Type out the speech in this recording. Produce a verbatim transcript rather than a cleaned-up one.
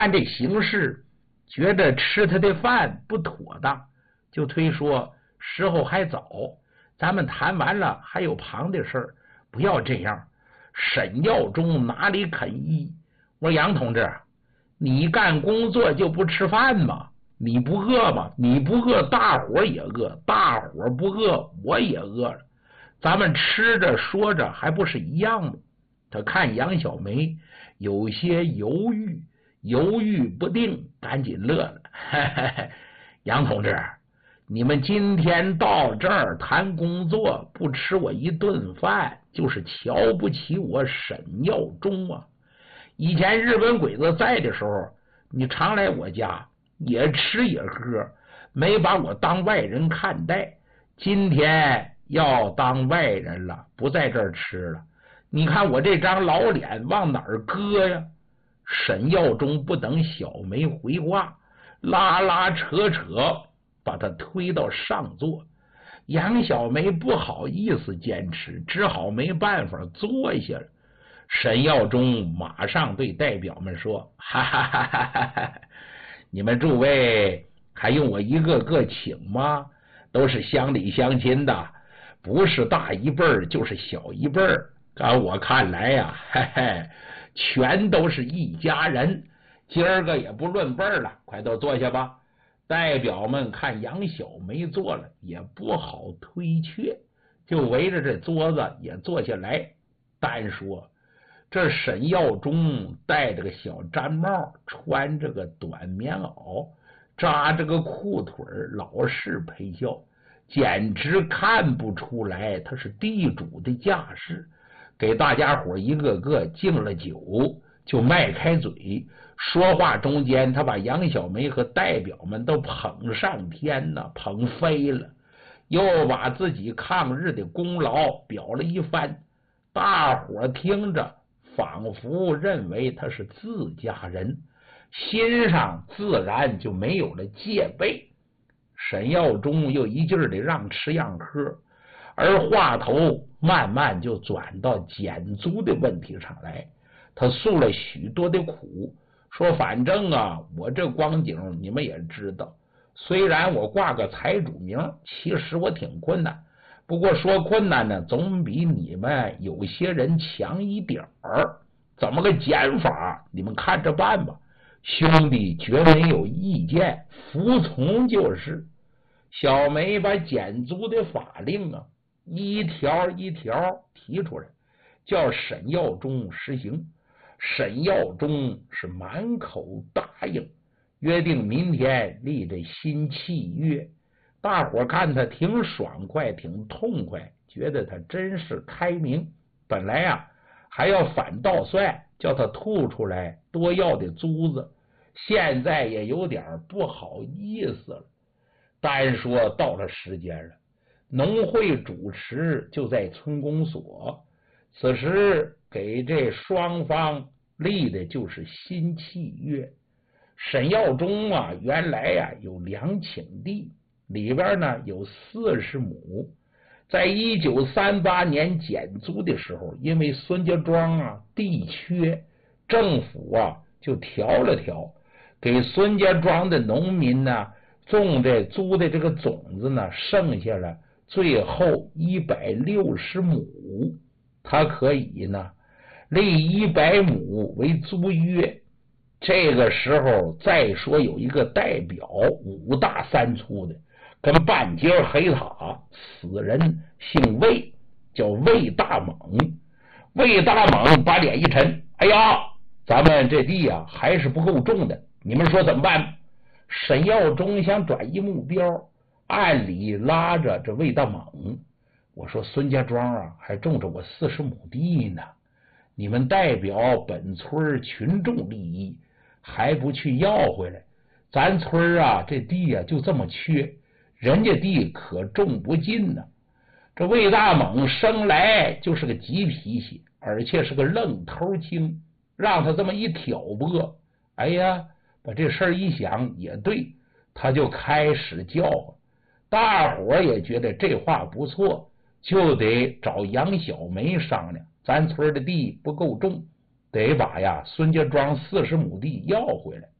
按这形势，觉得吃他的饭不妥当，就推说时候还早，咱们谈完了还有旁的事儿，不要这样。沈耀宗哪里肯依？我说杨同志，你干工作就不吃饭吗？你不饿吗？你不饿，大伙也饿；大伙不饿，我也饿了。咱们吃着说着还不是一样吗？他看杨小梅有些犹豫，犹豫不定，赶紧乐了。嘿嘿嘿，杨同志，你们今天到这儿谈工作，不吃我一顿饭，就是瞧不起我沈耀宗啊！以前日本鬼子在的时候，你常来我家，也吃也喝，没把我当外人看待。今天要当外人了，不在这儿吃了。你看我这张老脸往哪儿搁呀？沈耀宗不等小梅回话，拉拉扯扯把他推到上座。杨小梅不好意思坚持，只好没办法坐下了。沈耀宗马上对代表们说：哈哈哈哈哈，你们诸位还用我一个个请吗？都是乡里乡亲的，不是大一辈儿就是小一辈儿。在我看来呀、啊，嘿嘿，全都是一家人。今儿个也不论辈儿了，快都坐下吧。代表们看杨小梅坐了，也不好推却，就围着这桌子也坐下来。单说这沈耀宗戴着个小毡帽，穿着个短棉袄，扎着个裤腿，老是陪笑，简直看不出来他是地主的架势。给大家伙一个个敬了酒，就迈开嘴。说话中间，他把杨小梅和代表们都捧上天了，捧飞了，又把自己抗日的功劳表了一番。大伙听着，仿佛认为他是自家人，心上自然就没有了戒备。沈耀宗又一劲儿的让吃让喝，而话头慢慢就转到减租的问题上来。他诉了许多的苦，说反正啊，我这光景你们也知道，虽然我挂个财主名，其实我挺困难，不过说困难呢，总比你们有些人强一点儿。怎么个减法，你们看着办吧。兄弟绝没有意见，服从就是。小梅把减租的法令啊，一条一条提出来，叫沈耀宗实行。沈耀宗是满口答应，约定明天立这新契约。大伙看他挺爽快，挺痛快，觉得他真是开明。本来啊还要反倒算，叫他吐出来多要的租子，现在也有点不好意思了。单说到了时间了，农会主持就在村公所，此时给这双方立的就是新契约。沈耀宗啊，原来呀、啊、有两顷地，里边呢有四十亩。在一九三八年减租的时候，因为孙家庄啊地缺，政府啊就调了调，给孙家庄的农民呢种的租的这个种子呢，剩下了最后一百六十亩，他可以呢立一百亩为租约。这个时候再说有一个代表五大三粗的，跟半截黑塔，死人姓魏，叫魏大猛。魏大猛把脸一沉，哎呀，咱们这地啊还是不够种的，你们说怎么办？沈耀宗想转移目标，暗里拉着这魏大猛，我说孙家庄啊还种着我四十亩地呢，你们代表本村群众利益，还不去要回来？咱村啊这地啊就这么缺，人家地可种不进呢。这魏大猛生来就是个急脾气，而且是个愣头青，让他这么一挑拨，哎呀，把这事儿一想也对，他就开始叫唤。大伙儿也觉得这话不错，就得找杨小梅商量，咱村的地不够种， 得把呀孙家庄四十亩地要回来。